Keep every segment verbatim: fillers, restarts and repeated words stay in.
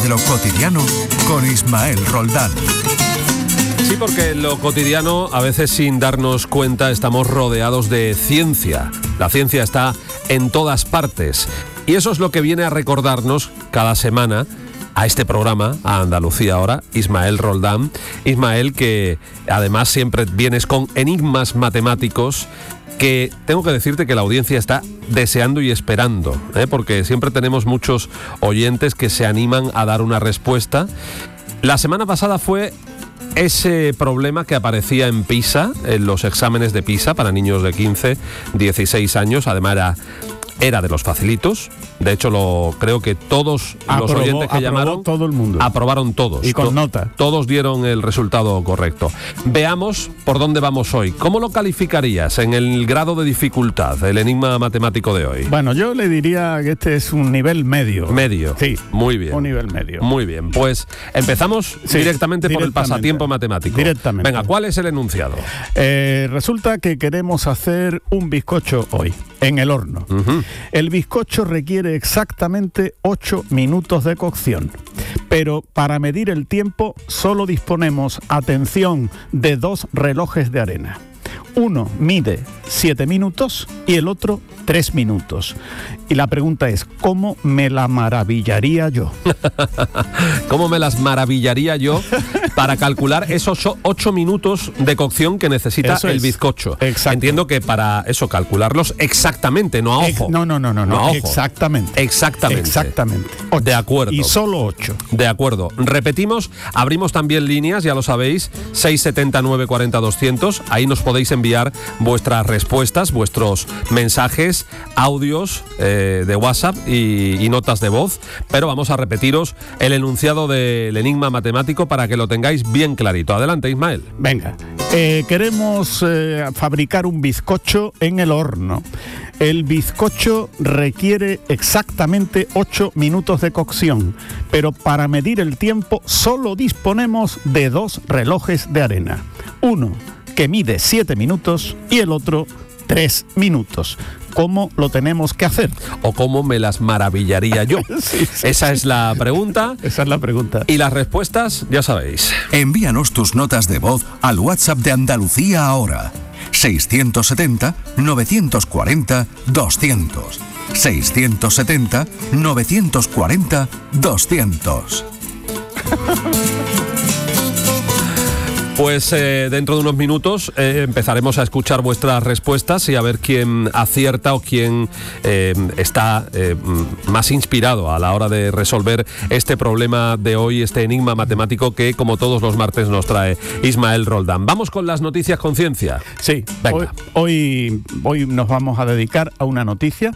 de lo cotidiano con Ismael Roldán. Sí, porque en lo cotidiano, a veces sin darnos cuenta, estamos rodeados de ciencia. La ciencia está en todas partes. Y eso es lo que viene a recordarnos cada semana a este programa, a Andalucía Ahora, Ismael Roldán. Ismael, que además siempre vienes con enigmas matemáticos que tengo que decirte que la audiencia está deseando y esperando, ¿eh? Porque siempre tenemos muchos oyentes que se animan a dar una respuesta. La semana pasada fue ese problema que aparecía en PISA, en los exámenes de PISA para niños de quince, dieciséis años. Además era, era de los facilitos. De hecho, lo creo que todos aprobó, los oyentes que llamaron, todo el mundo. aprobaron todos. Y con to- nota. Todos dieron el resultado correcto. Veamos por dónde vamos hoy. ¿Cómo lo calificarías en el grado de dificultad, el enigma matemático de hoy? Bueno, yo le diría que este es un nivel medio. Medio. Sí. Muy bien. Un nivel medio. Muy bien. Pues empezamos Sí, directamente por el directamente. pasatiempo matemático. Directamente. Venga, ¿cuál es el enunciado? Eh, resulta que queremos hacer un bizcocho hoy, en el horno. Uh-huh. El bizcocho requiere exactamente ocho minutos de cocción, pero para medir el tiempo solo disponemos, atención, de dos relojes de arena. Uno mide siete minutos y el otro tres minutos. Y la pregunta es, ¿cómo me la maravillaría yo? ¿Cómo me las maravillaría yo para calcular esos ocho minutos de cocción que necesita Eso el es. bizcocho? Exacto. Entiendo que para eso calcularlos exactamente, no a Ex- ojo. no, no, no, no, No a no, ojo. exactamente. Exactamente. Exactamente. De acuerdo. Y solo ocho. De acuerdo. Repetimos, abrimos también líneas, ya lo sabéis, seis setenta, nueve cuarenta, doscientos. Ahí nos podéis enviar vuestras respuestas, vuestros mensajes, audios eh, de WhatsApp y, y notas de voz. Pero vamos a repetiros el enunciado del enigma matemático para que lo tengáis bien clarito. Adelante, Ismael. Venga, eh, queremos eh, fabricar un bizcocho en el horno. El bizcocho requiere exactamente ocho minutos de cocción, pero para medir el tiempo solo disponemos de dos relojes de arena. Uno que mide siete minutos y el otro tres minutos. ¿Cómo lo tenemos que hacer? ¿O cómo me las maravillaría yo? Sí, sí, Esa sí. es la pregunta. Esa es la pregunta. Y las respuestas, ya sabéis. Envíanos tus notas de voz al WhatsApp de Andalucía Ahora. seiscientos setenta, novecientos cuarenta, doscientos. seiscientos setenta, novecientos cuarenta, doscientos. Pues eh, dentro de unos minutos eh, empezaremos a escuchar vuestras respuestas y a ver quién acierta o quién eh, está eh, más inspirado a la hora de resolver este problema de hoy, este enigma matemático que, como todos los martes, nos trae Ismael Roldán. Vamos con las noticias con ciencia. Sí, Venga. Hoy, hoy, hoy nos vamos a dedicar a una noticia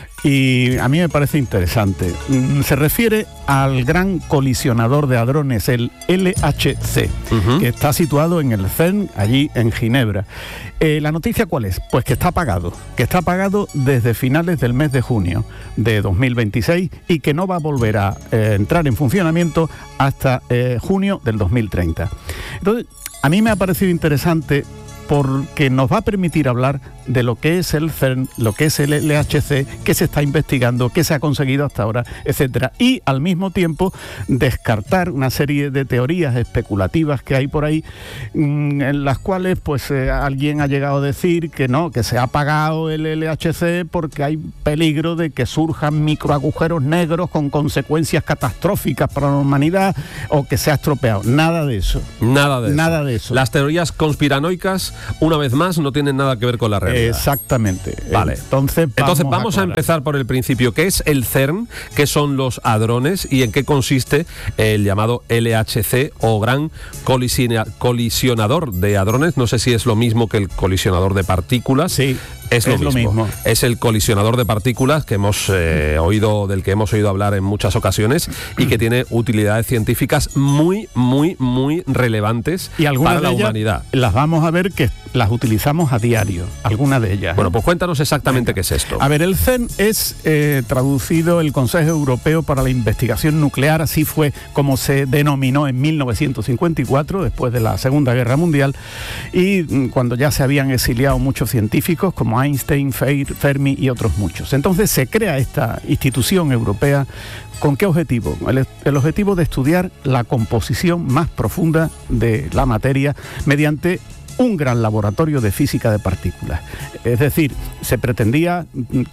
y a mí me parece interesante. Mm, Se refiere al gran colisionador de hadrones, el L H C, Uh-huh. que está situado en el CERN, allí en Ginebra. Eh, ¿La noticia cuál es? Pues que está apagado, que está apagado desde finales del mes de junio de dos mil veintiséis y que no va a volver a eh, entrar en funcionamiento hasta eh, junio del dos mil treinta. Entonces, a mí me ha parecido interesante porque nos va a permitir hablar de lo que es el CERN, lo que es el L H C, qué se está investigando, qué se ha conseguido hasta ahora, etcétera. Y al mismo tiempo descartar una serie de teorías especulativas que hay por ahí, mmm, en las cuales pues eh, alguien ha llegado a decir que no, que se ha apagado el L H C porque hay peligro de que surjan microagujeros negros con consecuencias catastróficas para la humanidad o que se ha estropeado. Nada de eso. Nada de eso. Nada de eso. Las teorías conspiranoicas, una vez más, no tienen nada que ver con la realidad. Exactamente. Vale. Entonces vamos, Entonces vamos a, a empezar por el principio. ¿Qué es el CERN? ¿Qué son los hadrones? ¿Y en qué consiste el llamado L H C o gran colisiona- colisionador de hadrones? No sé si es lo mismo que el colisionador de partículas. Sí. Es, lo, Es lo mismo. mismo. Es el colisionador de partículas que hemos eh, oído, del que hemos oído hablar en muchas ocasiones y que tiene utilidades científicas muy, muy, muy relevantes Y algunas para de la ellas humanidad. las vamos a ver que las utilizamos a diario, algunas de ellas. Bueno, pues cuéntanos exactamente qué es esto. A ver, el CERN es eh, traducido el Consejo Europeo para la Investigación Nuclear, así fue como se denominó en mil novecientos cincuenta y cuatro, después de la Segunda Guerra Mundial, y mm, cuando ya se habían exiliado muchos científicos, como como Einstein, Fermi y otros muchos. Entonces se crea esta institución europea. ¿Con qué objetivo? El, el objetivo de estudiar la composición más profunda de la materia mediante un gran laboratorio de física de partículas. Es decir, se pretendía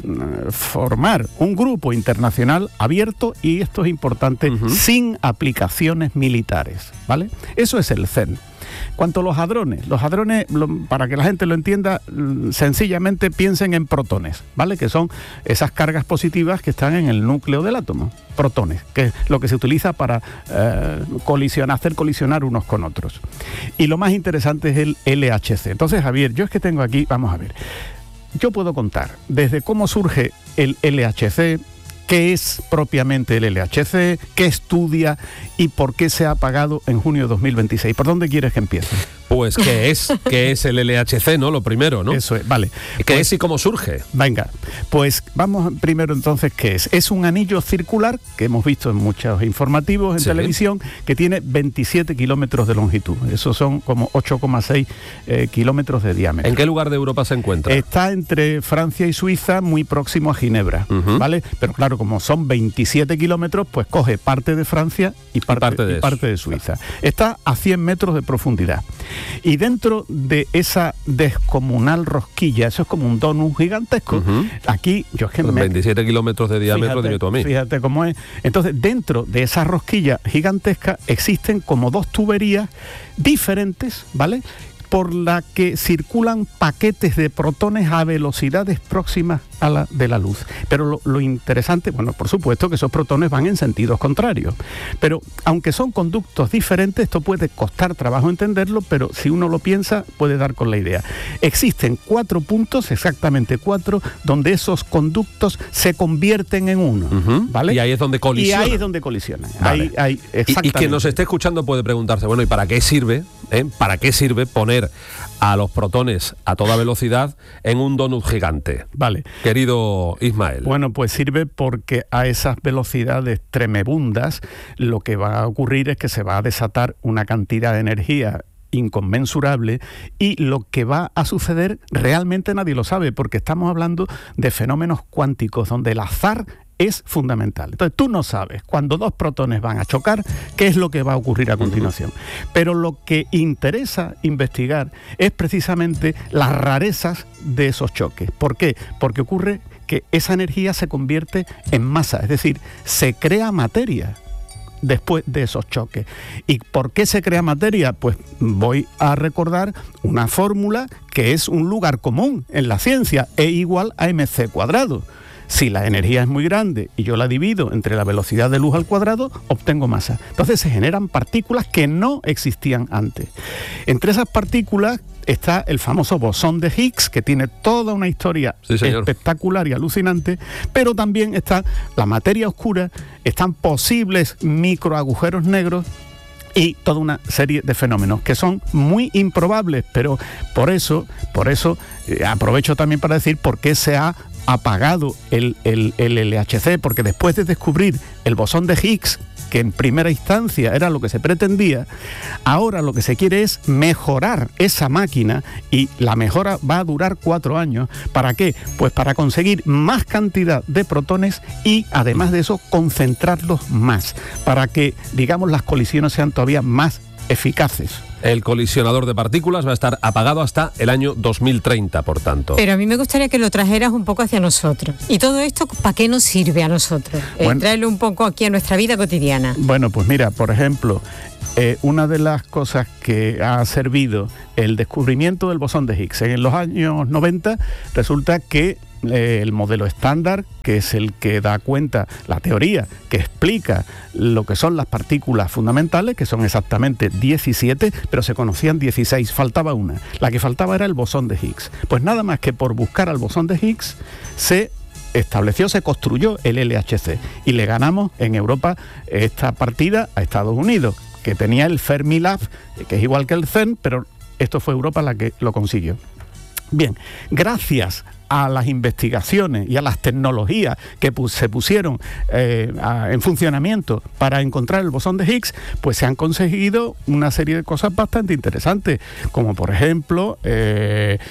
formar un grupo internacional abierto, y esto es importante, uh-huh. sin aplicaciones militares, ¿vale? Eso es el CERN. Cuanto a los hadrones, los hadrones, lo, para que la gente lo entienda, sencillamente piensen en protones, ¿vale? Que son esas cargas positivas que están en el núcleo del átomo, protones, que es lo que se utiliza para eh, colisionar, hacer colisionar unos con otros. Y lo más interesante es el L H C. Entonces, Javier, yo es que tengo aquí, vamos a ver, yo puedo contar desde cómo surge el L H C, qué es propiamente el L H C, qué estudia y por qué se ha apagado en junio de dos mil veintiséis. ¿Por dónde quieres que empiece? Pues qué es, qué es el L H C, ¿no? Lo primero, ¿no? Eso es, vale. ¿Qué pues, es y cómo surge? Venga, pues vamos primero entonces, ¿qué es? Es un anillo circular que hemos visto en muchos informativos en sí. televisión, que tiene veintisiete kilómetros de longitud. Esos son como ocho coma seis eh, kilómetros de diámetro. ¿En qué lugar de Europa se encuentra? Está entre Francia y Suiza, muy próximo a Ginebra, uh-huh. ¿vale? Pero claro, como son veintisiete kilómetros, pues coge parte de Francia y parte, y parte, de, y parte de Suiza. Está a cien metros de profundidad. Y dentro de esa descomunal rosquilla, eso es como un donut gigantesco, uh-huh. aquí yo es que me... veintisiete kilómetros de diámetro, dime tú a mí. Fíjate cómo es. Entonces, dentro de esa rosquilla gigantesca existen como dos tuberías diferentes, ¿vale?, por la que circulan paquetes de protones a velocidades próximas a la de la luz. Pero lo, lo interesante, bueno, por supuesto que esos protones van en sentidos contrarios, pero aunque son conductos diferentes, esto puede costar trabajo entenderlo, pero si uno lo piensa, puede dar con la idea. Existen cuatro puntos, exactamente cuatro, donde esos conductos se convierten en uno, uh-huh. ¿vale? Y ahí es donde colisionan. Y ahí es donde colisionan. Vale. Ahí, ahí, exactamente. Y, y quien nos esté escuchando puede preguntarse, bueno, ¿y para qué sirve? ¿Eh? ¿Para qué sirve poner a los protones a toda velocidad en un donut gigante? Vale. Querido Ismael. Bueno, pues sirve porque a esas velocidades tremebundas lo que va a ocurrir es que se va a desatar una cantidad de energía inconmensurable, y lo que va a suceder realmente nadie lo sabe, porque estamos hablando de fenómenos cuánticos donde el azar es fundamental. Entonces tú no sabes cuando dos protones van a chocar qué es lo que va a ocurrir a continuación. Uh-huh. Pero lo que interesa investigar es precisamente las rarezas de esos choques. ¿Por qué? Porque ocurre que esa energía se convierte en masa, es decir, se crea materia después de esos choques. ¿Y por qué se crea materia? Pues voy a recordar una fórmula que es un lugar común en la ciencia, E igual a mc cuadrado. Si la energía es muy grande y yo la divido entre la velocidad de luz al cuadrado, obtengo masa. Entonces se generan partículas que no existían antes. Entre esas partículas está el famoso bosón de Higgs, que tiene toda una historia sí, espectacular y alucinante, pero también está la materia oscura, están posibles microagujeros negros y toda una serie de fenómenos que son muy improbables, pero por eso, por eso eh, aprovecho también para decir por qué se ha apagado el, el, el L H C, porque después de descubrir el bosón de Higgs, que en primera instancia era lo que se pretendía, ahora lo que se quiere es mejorar esa máquina, y la mejora va a durar cuatro años. ¿Para qué? Pues para conseguir más cantidad de protones y además de eso concentrarlos más, para que, digamos, las colisiones sean todavía más eficaces. El colisionador de partículas va a estar apagado hasta el año dos mil treinta, por tanto. Pero a mí me gustaría que lo trajeras un poco hacia nosotros. ¿Y todo esto para qué nos sirve a nosotros? Bueno, eh, traerlo un poco aquí a nuestra vida cotidiana. Bueno, pues mira, por ejemplo, eh, una de las cosas que ha servido el descubrimiento del bosón de Higgs en los años noventa, resulta que el modelo estándar, que es el que da cuenta, la teoría que explica lo que son las partículas fundamentales, que son exactamente diecisiete, pero se conocían dieciséis, faltaba una. La que faltaba era el bosón de Higgs. Pues nada más que por buscar al bosón de Higgs, se estableció, se construyó el L H C, y le ganamos en Europa esta partida a Estados Unidos, que tenía el Fermilab, que es igual que el CERN, pero esto fue Europa la que lo consiguió. Bien, gracias a las investigaciones y a las tecnologías que pus- se pusieron eh, a, en funcionamiento para encontrar el bosón de Higgs, pues se han conseguido una serie de cosas bastante interesantes, como por ejemplo eh,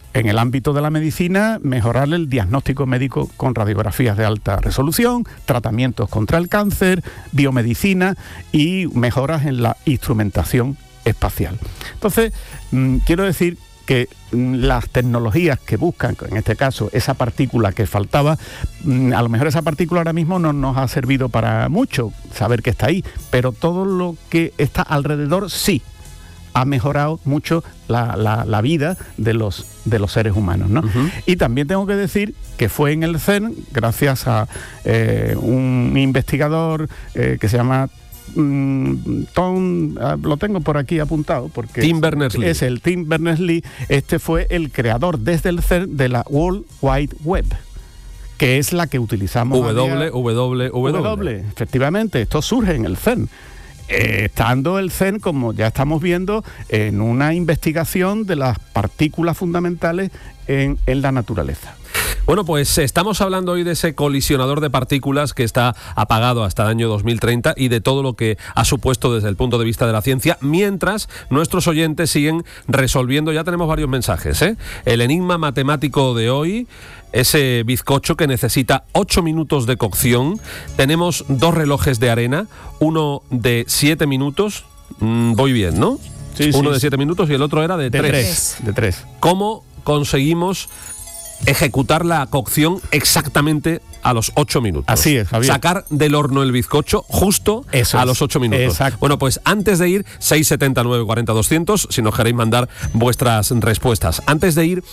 en el ámbito de la medicina, mejorar el diagnóstico médico con radiografías de alta resolución, tratamientos contra el cáncer, biomedicina y mejoras en la instrumentación espacial. Entonces, mmm, quiero decir que las tecnologías que buscan, en este caso, esa partícula que faltaba, a lo mejor esa partícula ahora mismo no nos ha servido para mucho, saber que está ahí, pero todo lo que está alrededor sí ha mejorado mucho la, la, la vida de los, de los seres humanos, ¿no? Uh-huh. Y también tengo que decir que fue en el CERN, gracias a eh, un investigador eh, que se llama Mm, Tom, uh, lo tengo por aquí apuntado porque Tim Berners-Lee. Es el Tim Berners-Lee. Este fue el creador desde el CERN de la World Wide Web, que es la que utilizamos. W, W, W. W, efectivamente, esto surge en el CERN. Eh, estando el CERN, como ya estamos viendo, en una investigación de las partículas fundamentales en, en la naturaleza. Bueno, pues estamos hablando hoy de ese colisionador de partículas que está apagado hasta el año dos mil treinta y de todo lo que ha supuesto desde el punto de vista de la ciencia, mientras nuestros oyentes siguen resolviendo. Ya tenemos varios mensajes, ¿eh? El enigma matemático de hoy, ese bizcocho que necesita ocho minutos de cocción. Tenemos dos relojes de arena, uno de siete minutos. Mm, voy bien, ¿no? Sí, uno sí, de siete minutos y el otro era de, de tres. tres. De tres. ¿Cómo conseguimos ejecutar la cocción exactamente a los ocho minutos? Así es, Javier. Sacar del horno el bizcocho justo Eso a es. los ocho minutos. Exacto. Bueno, pues antes de ir, seis setenta, nueve cuarenta, doscientos, si nos queréis mandar vuestras respuestas. Antes de ir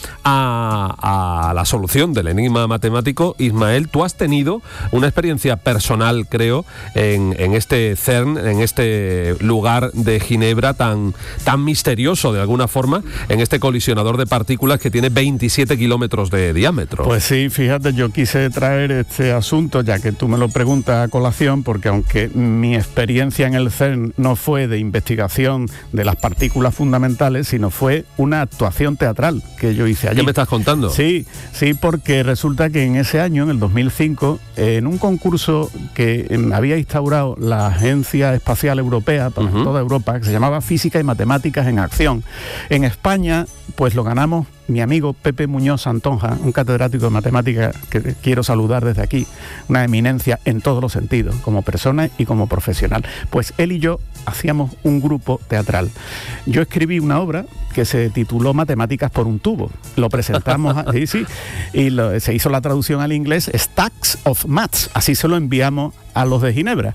a, a la solución del enigma matemático, Ismael, tú has tenido una experiencia personal, creo, en, en este CERN, en este lugar de Ginebra tan, tan misterioso de alguna forma, en este colisionador de partículas que tiene veintisiete kilómetros de de diámetro. Pues sí, fíjate, yo quise traer este asunto, ya que tú me lo preguntas a colación, porque aunque mi experiencia en el CERN no fue de investigación de las partículas fundamentales, sino fue una actuación teatral que yo hice allí. ¿Qué me estás contando? Sí, sí, porque resulta que en ese año, en el dos mil cinco, en un concurso que había instaurado la Agencia Espacial Europea para uh-huh. toda Europa, que se llamaba Física y Matemáticas en Acción, en España, pues lo ganamos mi amigo Pepe Muñoz Santonja, un catedrático de matemáticas que quiero saludar desde aquí, una eminencia en todos los sentidos, como persona y como profesional. Pues él y yo hacíamos un grupo teatral. Yo escribí una obra que se tituló Matemáticas por un tubo. Lo presentamos, a, sí, sí, y lo, se hizo la traducción al inglés, Stacks of Maths, así se lo enviamos a los de Ginebra.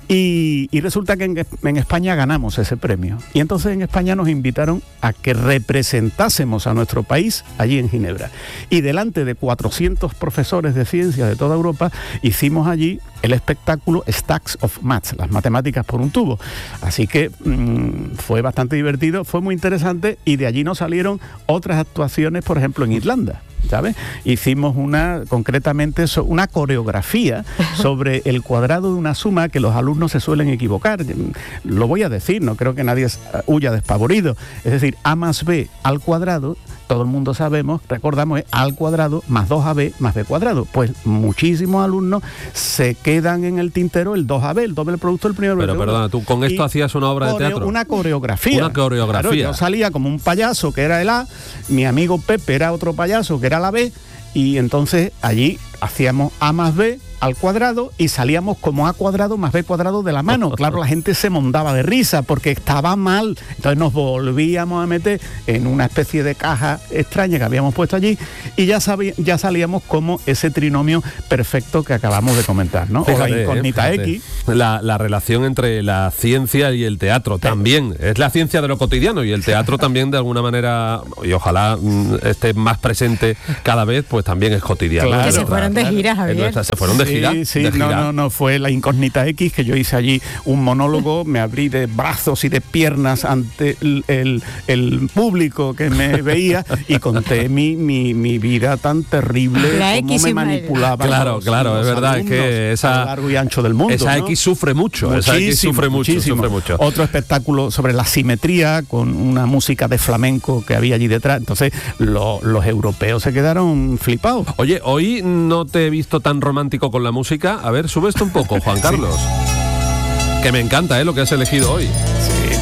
Y, y resulta que en, en España ganamos ese premio. Y entonces en España nos invitaron a que representásemos a nuestro país allí en Ginebra. Y delante de cuatrocientos profesores de ciencias de toda Europa, hicimos allí el espectáculo Stacks of Maths, las matemáticas por un tubo. Así que mmm, fue bastante divertido, fue muy interesante, y de allí nos salieron otras actuaciones, por ejemplo, en Irlanda, ¿sabes? Hicimos una, concretamente, so, una coreografía sobre el cuadrado de una suma que los alumnos se suelen equivocar. Lo voy a decir, no creo que nadie huya despavorido. Es decir, A más B al cuadrado, todo el mundo sabemos, recordamos, es A al cuadrado más dos A B más B cuadrado. Pues muchísimos alumnos se quedan en el tintero el dos A B, el doble producto del primer. Pero perdona, tú con esto hacías una obra de teatro. Una coreografía. Una coreografía. Claro, yo salía como un payaso que era el A, mi amigo Pepe era otro payaso que era la B, y entonces allí hacíamos A más B al cuadrado y salíamos como A cuadrado más B cuadrado de la mano. Claro, la gente se montaba de risa porque estaba mal. Entonces nos volvíamos a meter en una especie de caja extraña que habíamos puesto allí y ya, sabí, ya salíamos como ese trinomio perfecto que acabamos de comentar, ¿no? Fíjate, o la incógnita eh, X. La, la relación entre la ciencia y el teatro también. Es la ciencia de lo cotidiano y el teatro también, de alguna manera, y ojalá mm, esté más presente cada vez, pues también es cotidiano. Claro, que se claro, fueron de gira, Javier. Se fueron de gira. Sí, sí, de gira. no, no, no, fue la incógnita X, que yo hice allí un monólogo, me abrí de brazos y de piernas ante el, el, el público que me veía y conté mi, mi, mi vida tan terrible, la cómo X me manipulaban. Claro, los, claro, los es verdad, es que esa, a lo largo y ancho del mundo. Esa ¿no? X sufre mucho, muchísimo, esa X sufre mucho, muchísimo. sufre mucho. Otro espectáculo sobre la simetría, con una música de flamenco que había allí detrás. Entonces, lo, los europeos se quedaron flipados. Oye, hoy no te he visto tan romántico con la música. A ver, sube esto un poco, Juan Carlos. Sí. Que me encanta, ¿eh? Lo que has elegido hoy. Sí.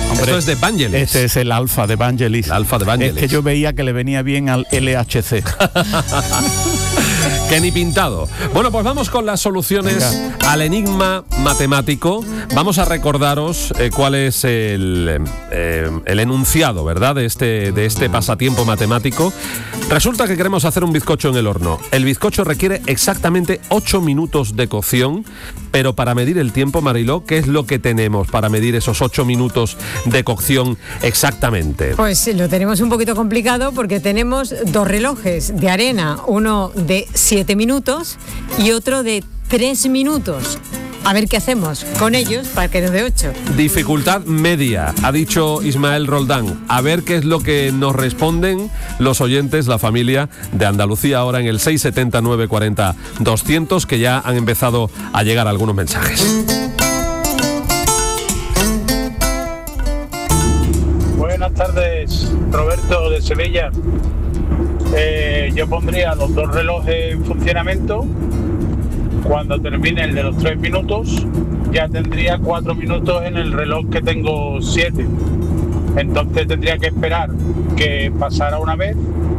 Hombre, esto es de Vangelis. Este es el alfa de Vangelis. El alfa de Vangelis. Es que yo veía que le venía bien al L H C. Que ni pintado. Bueno, pues vamos con las soluciones Venga. al enigma matemático. Vamos a recordaros eh, cuál es el, eh, el enunciado, ¿verdad?, de este, de este pasatiempo matemático. Resulta que queremos hacer un bizcocho en el horno. El bizcocho requiere exactamente ocho minutos de cocción, pero para medir el tiempo, Mariló, ¿qué es lo que tenemos para medir esos ocho minutos de cocción exactamente? Pues lo tenemos un poquito complicado porque tenemos dos relojes de arena, uno de siete minutos y otro de tres minutos. A ver qué hacemos con ellos para que nos dé ocho. Dificultad media, ha dicho Ismael Roldán. A ver qué es lo que nos responden los oyentes, la familia de Andalucía, ahora en el seis siete cero, nueve cuatro cero, doscientos, que ya han empezado a llegar algunos mensajes. Buenas tardes, Roberto de Sevilla. Eh, yo pondría los dos relojes en funcionamiento. Cuando termine el de los tres minutos, ya tendría cuatro minutos en el reloj que tengo siete. Entonces tendría que esperar que pasara una vez.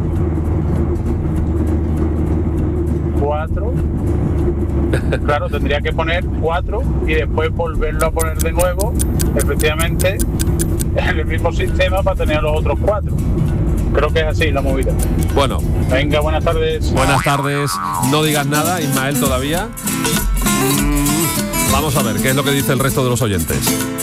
Cuatro. Claro, tendría que poner cuatro y después volverlo a poner de nuevo, efectivamente, en el mismo sistema para tener los otros cuatro. Creo que es así la movida. Bueno. Venga, buenas tardes. Buenas tardes. No digas nada, Ismael, todavía. Mm, vamos a ver qué es lo que dice el resto de los oyentes.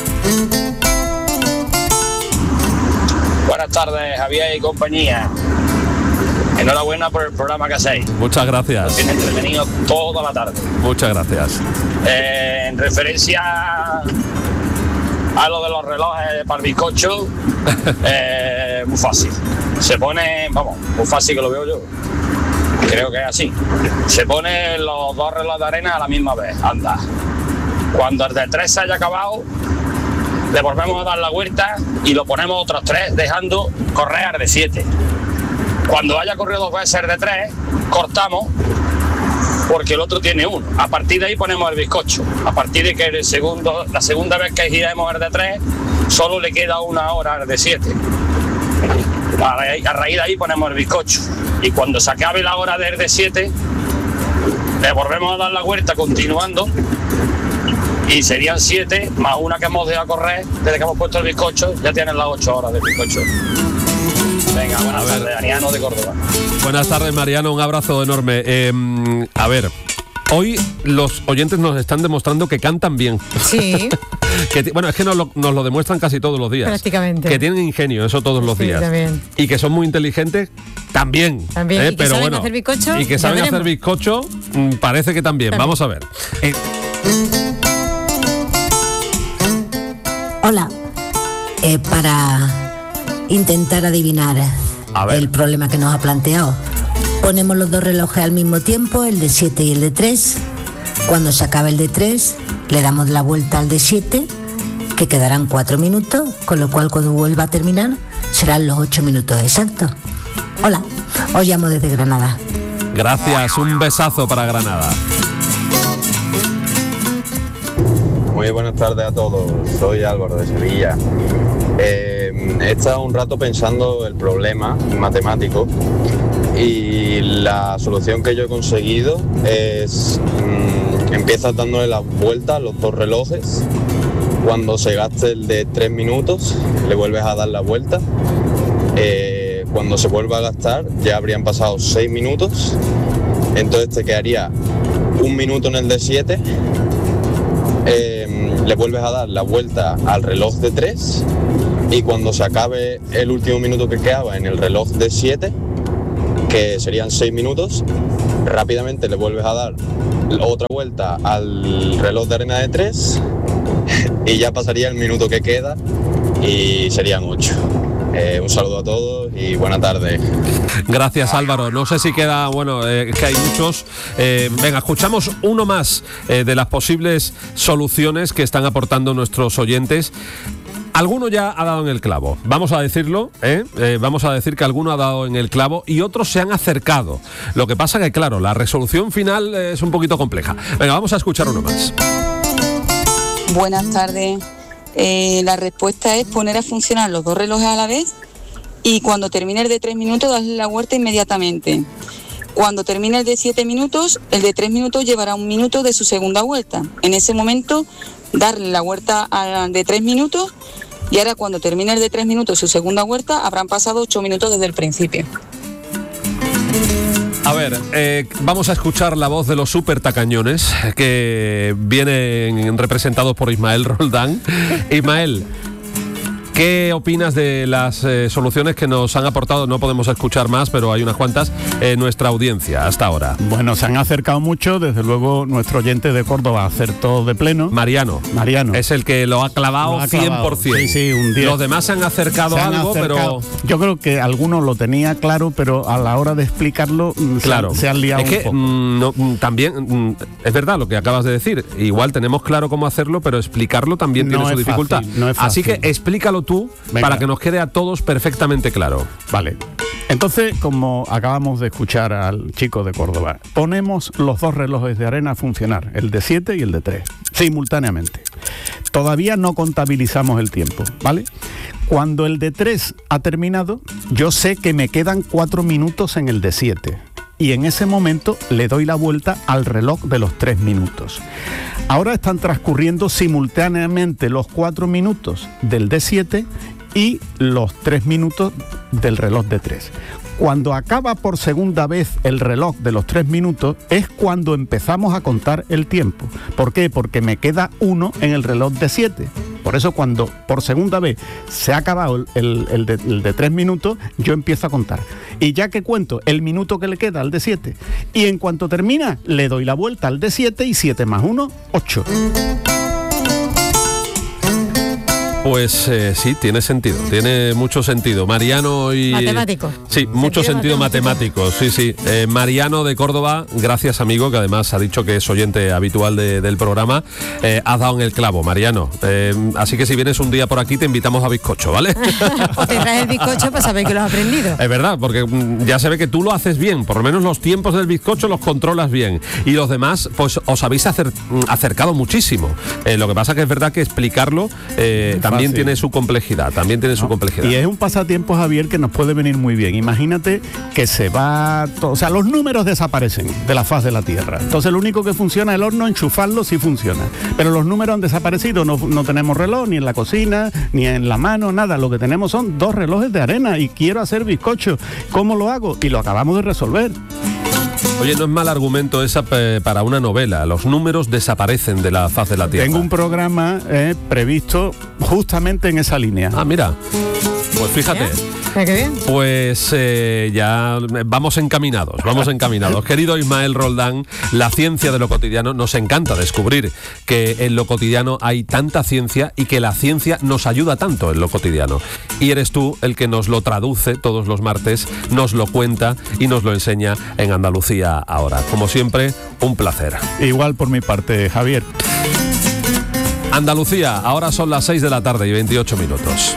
Buenas tardes, Javier y compañía. Enhorabuena por el programa que hacéis. Muchas gracias. Bien entretenido toda la tarde. Muchas gracias. Eh, en referencia a lo de los relojes para el bizcocho, eh, muy fácil. Se pone, vamos, muy fácil que lo veo yo. Creo que es así. Se ponen los dos relojes de arena a la misma vez. Anda. Cuando el de tres se haya acabado, le volvemos a dar la vuelta y lo ponemos otros tres, dejando correr al de siete. Cuando haya corrido dos veces el de tres, cortamos, porque el otro tiene uno. A partir de ahí ponemos el bizcocho. A partir de que el segundo, la segunda vez que giremos el de tres, solo le queda una hora al de siete. A raíz, a raíz de ahí ponemos el bizcocho. Y cuando se acabe la hora del de siete, le volvemos a dar la vuelta continuando. Y serían siete más una que hemos dejado correr desde que hemos puesto el bizcocho. Ya tienen las ocho horas del bizcocho. Venga, buenas tardes, Mariano de Córdoba. Buenas tardes, Mariano, un abrazo enorme. Eh, a ver, hoy los oyentes nos están demostrando que cantan bien. Sí. que, bueno, es que nos lo, nos lo demuestran casi todos los días. Prácticamente. Que tienen ingenio, eso todos los sí, días. También. Y que son muy inteligentes, también. También. Eh, ¿Y que pero saben bueno, hacer bizcocho? Y que saben hacer bizcocho, mmm, parece que también. también. Vamos a ver. Eh, Hola. Eh, para intentar adivinar el problema que nos ha planteado, ponemos los dos relojes al mismo tiempo, el de siete y el de tres. Cuando se acabe el de tres, le damos la vuelta al de siete, que quedarán cuatro minutos, con lo cual cuando vuelva a terminar serán los ocho minutos exactos. Hola, os llamo desde Granada. Gracias, un besazo para Granada. Muy buenas tardes a todos, soy Álvaro de Sevilla. Eh, he estado un rato pensando el problema matemático y la solución que yo he conseguido es mmm, empiezas dándole la vuelta a los dos relojes. Cuando se gaste el de tres minutos le vuelves a dar la vuelta. Eh, cuando se vuelva a gastar ya habrían pasado seis minutos, entonces te quedaría un minuto en el de siete. Eh, le vuelves a dar la vuelta al reloj de tres y cuando se acabe el último minuto que quedaba en el reloj de siete, que serían seis minutos, rápidamente le vuelves a dar otra vuelta al reloj de arena de tres y ya pasaría el minuto que queda y serían ocho. Eh, un saludo a todos y buena tarde. Gracias, Álvaro. No sé si queda, bueno, eh, que hay muchos. Eh, venga, escuchamos uno más eh, de las posibles soluciones que están aportando nuestros oyentes. Alguno ya ha dado en el clavo, vamos a decirlo, ¿eh? Eh, vamos a decir que alguno ha dado en el clavo y otros se han acercado. Lo que pasa que, claro, la resolución final es un poquito compleja. Venga, vamos a escuchar uno más. Buenas tardes. Eh, la respuesta es poner a funcionar los dos relojes a la vez y cuando termine el de tres minutos darle la vuelta inmediatamente. Cuando termine el de siete minutos, el de tres minutos llevará un minuto de su segunda vuelta. En ese momento darle la vuelta al de tres minutos y ahora cuando termine el de tres minutos su segunda vuelta habrán pasado ocho minutos desde el principio. A ver, eh, vamos a escuchar la voz de los super tacañones que vienen representados por Ismael Roldán. Ismael, ¿qué opinas de las eh, soluciones que nos han aportado? No podemos escuchar más, pero hay unas cuantas en nuestra audiencia hasta ahora. Bueno, se han acercado mucho, desde luego nuestro oyente de Córdoba acertó de pleno. Mariano. Mariano. Es el que lo ha clavado, lo ha clavado. cien por ciento. Sí, sí, un diez. Los demás se han acercado se han algo, acercado. pero... Yo creo que algunos lo tenía claro, pero a la hora de explicarlo claro. se, se han liado es que, un poco. Mm, no, también, mm, es verdad lo que acabas de decir. Igual tenemos claro cómo hacerlo, pero explicarlo también no tiene su dificultad. Fácil, no es fácil. Así que explícalo tú. Venga. Para que nos quede a todos perfectamente claro. Vale. Entonces, como acabamos de escuchar al chico de Córdoba, ponemos los dos relojes de arena a funcionar, el de siete y el de tres, simultáneamente. Todavía no contabilizamos el tiempo, ¿vale? Cuando el de tres ha terminado, yo sé que me quedan cuatro minutos en el de siete. Y en ese momento le doy la vuelta al reloj de los tres minutos. Ahora están transcurriendo simultáneamente los cuatro minutos del de siete y los tres minutos del reloj de tres. Cuando acaba por segunda vez el reloj de los tres minutos es cuando empezamos a contar el tiempo. ¿Por qué? Porque me queda uno en el reloj de siete. Por eso cuando por segunda vez se ha acabado el, el, el, de, el de tres minutos, yo empiezo a contar. Y ya que cuento el minuto que le queda al de siete, y en cuanto termina, le doy la vuelta al de siete y siete más uno, ocho. Pues eh, sí, tiene sentido, tiene mucho sentido. Mariano y... Matemático. Sí, mucho sentido matemático, matemático sí, sí. Eh, Mariano de Córdoba, gracias amigo, que además ha dicho que es oyente habitual de, del programa. Eh, has dado en el clavo, Mariano. Eh, así que si vienes un día por aquí te invitamos a bizcocho, ¿vale? O te traes el bizcocho para saber que lo has aprendido. Es verdad, porque mm, ya se ve que tú lo haces bien, por lo menos los tiempos del bizcocho los controlas bien. Y los demás, pues os habéis acer- acercado muchísimo. Eh, lo que pasa que es verdad que explicarlo eh, también También tiene su complejidad, también tiene ¿no? su complejidad. Y es un pasatiempo, Javier, que nos puede venir muy bien. Imagínate que se va... To- o sea, los números desaparecen de la faz de la Tierra. Entonces lo único que funciona, el horno, enchufarlo sí funciona. Pero los números han desaparecido, no, no tenemos reloj, ni en la cocina, ni en la mano, nada. Lo que tenemos son dos relojes de arena y quiero hacer bizcocho. ¿Cómo lo hago? Y lo acabamos de resolver. Oye, no es mal argumento esa pe- para una novela. Los números desaparecen de la faz de la Tierra. Tengo un programa eh, previsto justamente en esa línea. Ah, mira. Pues fíjate. ¿Eh? ¿Qué bien? Pues eh, ya vamos encaminados, vamos encaminados. Querido Ismael Roldán, la ciencia de lo cotidiano, nos encanta descubrir que en lo cotidiano hay tanta ciencia y que la ciencia nos ayuda tanto en lo cotidiano. Y eres tú el que nos lo traduce todos los martes, nos lo cuenta y nos lo enseña en Andalucía Ahora. Como siempre, un placer. Igual por mi parte, Javier. Andalucía, ahora son las seis de la tarde y veintiocho minutos.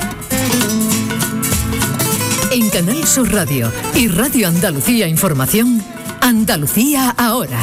En Canal Sur Radio y Radio Andalucía Información, Andalucía Ahora.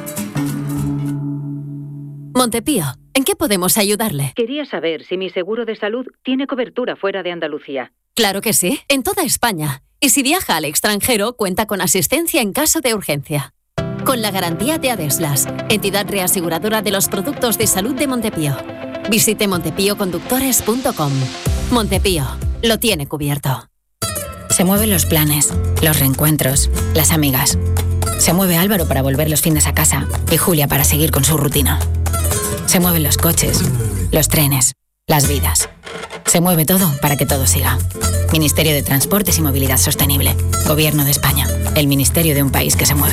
Montepío, ¿en qué podemos ayudarle? Quería saber si mi seguro de salud tiene cobertura fuera de Andalucía. Claro que sí, en toda España. Y si viaja al extranjero, cuenta con asistencia en caso de urgencia. Con la garantía de Adeslas, entidad reaseguradora de los productos de salud de Montepío. Visite montepío conductores punto com. Montepío, lo tiene cubierto. Se mueven los planes, los reencuentros, las amigas. Se mueve Álvaro para volver los fines a casa y Julia para seguir con su rutina. Se mueven los coches, los trenes, las vidas. Se mueve todo para que todo siga. Ministerio de Transportes y Movilidad Sostenible. Gobierno de España. El ministerio de un país que se mueve.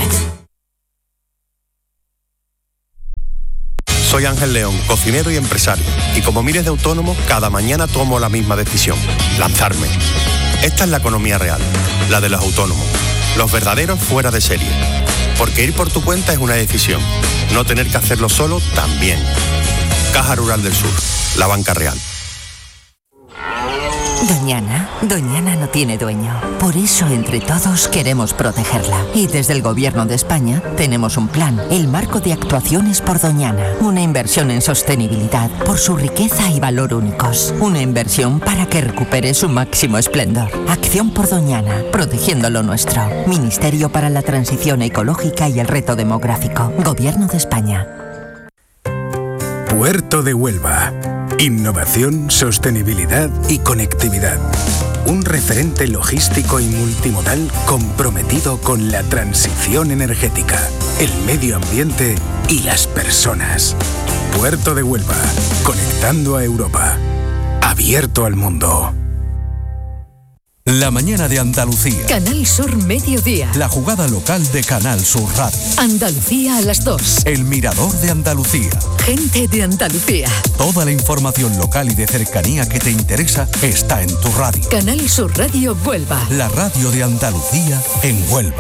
Soy Ángel León, cocinero y empresario. Y como miles de autónomos, cada mañana tomo la misma decisión. Lanzarme. Esta es la economía real, la de los autónomos, los verdaderos fuera de serie. Porque ir por tu cuenta es una decisión, no tener que hacerlo solo también. Caja Rural del Sur, la banca real. Doñana, Doñana no tiene dueño. Por eso entre todos queremos protegerla. Y desde el Gobierno de España tenemos un plan, el Marco de Actuaciones por Doñana. Una inversión en sostenibilidad por su riqueza y valor únicos. Una inversión para que recupere su máximo esplendor. Acción por Doñana, protegiendo lo nuestro. Ministerio para la Transición Ecológica y el Reto Demográfico. Gobierno de España. Puerto de Huelva. Innovación, sostenibilidad y conectividad. Un referente logístico y multimodal comprometido con la transición energética, el medio ambiente y las personas. Puerto de Huelva, conectando a Europa. Abierto al mundo. La mañana de Andalucía. Canal Sur Mediodía. La jugada local de Canal Sur Radio. Andalucía a las dos. El mirador de Andalucía. Gente de Andalucía. Toda la información local y de cercanía que te interesa está en tu radio. Canal Sur Radio Huelva. La radio de Andalucía en Huelva.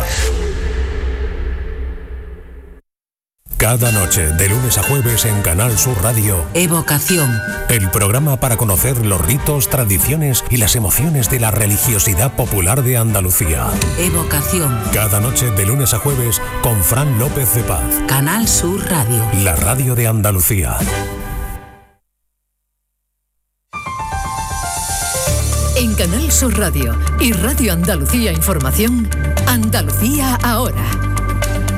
Cada noche, de lunes a jueves en Canal Sur Radio. Evocación. El programa para conocer los ritos, tradiciones y las emociones de la religiosidad popular de Andalucía. Evocación. Cada noche, de lunes a jueves, con Fran López de Paz. Canal Sur Radio. La radio de Andalucía. En Canal Sur Radio y Radio Andalucía Información, Andalucía ahora.